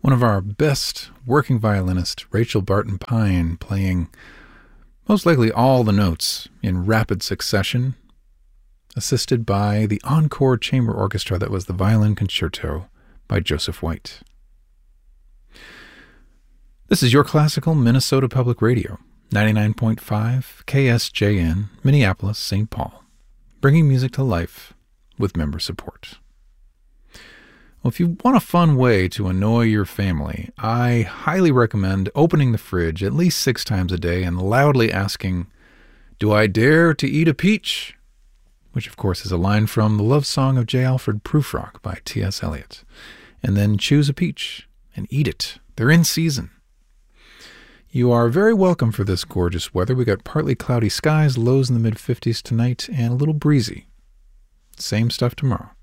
One of our best working violinists, Rachel Barton Pine, playing most likely all the notes in rapid succession, assisted by the Encore Chamber Orchestra that was the Violin Concerto by Joseph White. This is Your Classical Minnesota Public Radio, 99.5 KSJN, Minneapolis, St. Paul, bringing music to life with member support. Well, if you want a fun way to annoy your family, I highly recommend opening the fridge at least 6 times a day and loudly asking, "Do I dare to eat a peach?" Which, of course, is a line from The Love Song of J. Alfred Prufrock by T.S. Eliot. And then choose a peach and eat it. They're in season. You are very welcome for this gorgeous weather. We got partly cloudy skies, lows in the mid-50s tonight, and a little breezy. Same stuff tomorrow.